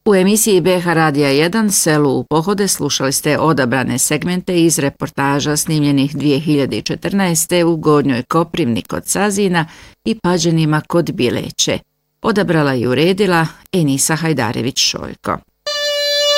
U emisiji BH Radija 1 Selu u pohode slušali ste odabrane segmente iz reportaža snimljenih 2014. u Gornjoj Koprivni kod Sazina i Pađenima kod Bileće. Odabrala i uredila Enisa Hajdarević-Šoljko.